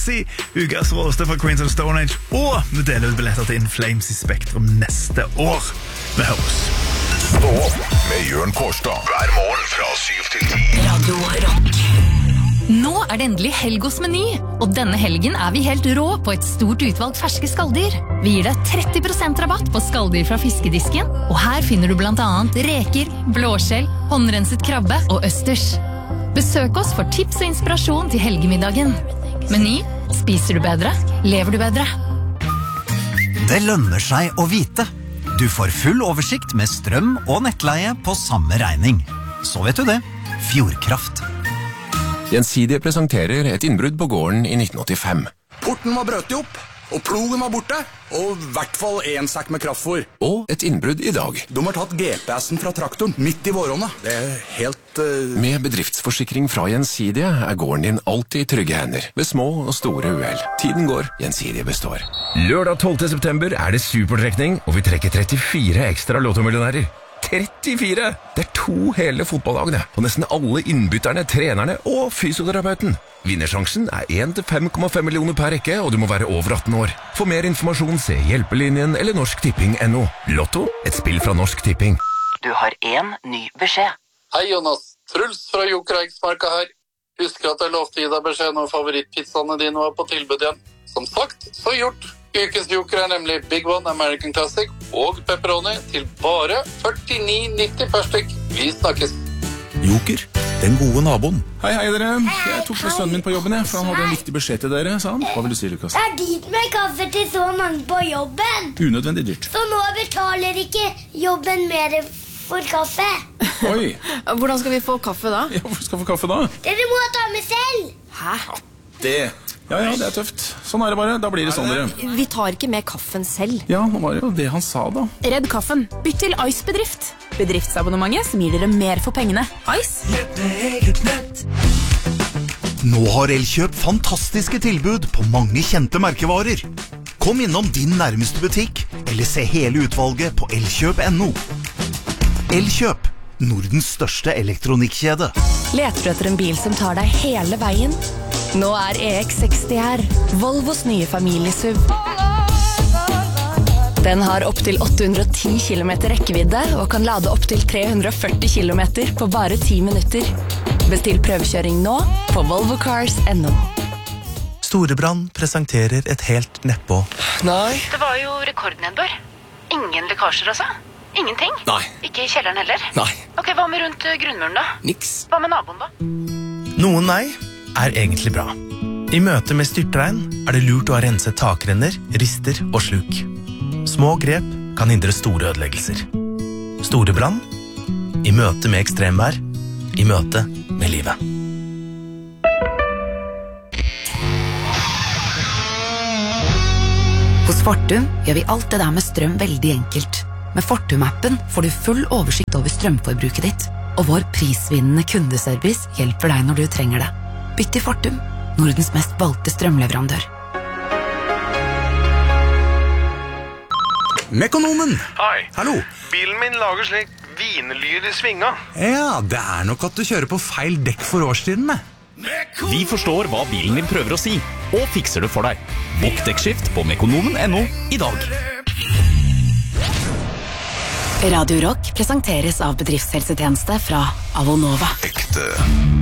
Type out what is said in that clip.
Fancy, ukas råste fra Queens of Stone Age, og vi deler ut billetter til In Flames i Spektrum neste år. Vi høres. Stå opp med Jørn Kårstad hver morgen fra 7 til 10. Radio Rock. Nå det endelig helg hos Meny, og denne helgen vi helt rå på et stort utvalg ferske skalldyr. Vi gir deg 30% rabatt på skalldyr fra fiskedisken, og her finner du blant annet reker, blåskjell, håndrenset krabbe og østers. Besøk oss for tips og inspirasjon til helgemiddagen. Meny, spiser du bedre, lever du bedre. Det lønner seg å vite. Du får full oversikt med strøm og nettleie på samme regning. Så vet du det. Fjordkraft. Gjensidige presenterer et innbrudd på gården i 1985. Porten var brøtt opp, og plogen var borte, og I hvert fall en sekk med kraftfôr. Og et innbrudd i dag. De har tatt GPS-en fra traktoren midt I våronna. Det helt... Med bedriftsforsikring fra Gjensidige gården din alltid I trygge hender, ved små og store uhell. Tiden går, Gjensidige består. Lørdag 12. september det supertrekning, og vi trekker 34 ekstra lottomillionærer. 34! Det 2 hele fotballag, det. Og nesten alle innbytterne, trenerne og fysioterapeuten. Vinnersjansen 1 til 5,5 millioner per rekke, og du må være over 18 år. For mer informasjon, se Hjelpelinjen eller norsktipping.no. Lotto, et spill fra Norsk Tipping. Du har en ny beskjed. Hei Jonas, Truls fra Joker Eiksmarka her. Husker at jeg lovte å gi deg beskjed når favorittpizzaene dine var på tilbud igjen. Som sagt, så gjort. Ukens Joker nemlig Big One American Classic og pepperoni til bare 49,90 per stykk. Vi snakkes. Joker, den gode naboen. Hei dere, jeg tok med sønnen min på jobben, for han hadde en viktig beskjed til dere, sa han. Hva vil du si, Lukas? Det dyrt med kaffe til så mange på jobben. Unødvendig dyrt. Så nå betaler ikke jobben mer for kaffe. Oi. Hvordan skal vi få kaffe da? Ja, hvor skal vi få kaffe da? Dere må ta med selv. Hæ? Ja, det tøft. Sånn det bare, da blir det sånn dere. Vi tar ikke med kaffen selv. Ja, nå var det jo det han sa da. Redd kaffen. Bytt til Ice Bedrift. Bedriftsabonnementet som gir dere mer for pengene. Ice. Nå har Elkjøp fantastiske tilbud på mange kjente merkevarer. Kom innom din nærmeste butikk, eller se hele utvalget på elkjøp.no. Elkjøp, Nordens største elektronikkjede. Leter du etter en bil som tar deg hele veien? Nå EX60 her, Volvos nye familiesuv. Den har opp til 810 km rekkevidde og kan lade opp til 340 km på bare 10 minutter. Bestill prøvekjøring nå på volvocars.no. Storebrand presenterer et helt neppå. Nei. Det var jo rekordnedbør. Ingen lekkasjer altså. Ingenting? Nei. Ikke I kjelleren heller? Nei. Ok, hva med rundt grunnmuren da? Niks. Hva med naboen da? Noen nei egentlig bra. I møte med styrtregn det lurt å ha renset takrenner, rister og sluk. Små grep kan hindre store ødeleggelser. Storebrand, I møte med ekstremvær, I møte med livet. Hos Fortum gjør vi alt det der med strøm veldig enkelt. Med Fortum-appen får du full oversikt over strømforbruket ditt, og vår prisvinnende kundeservice hjelper deg når du trenger det. Bytt til Fortum, Nordens mest valgte strømleverandør. Mekonomen! Hei. Hallo. Bilen min lager slik vinlyd I svinga. Ja, det nok at du kjører på feil dekk for årstiden med. Vi forstår hva bilen din prøver å si, og fikser det for deg. Bokk dekkskift på mekonomen.no I dag. Radio Rock presenteres av bedriftshelsetjeneste fra Avonova. Ekte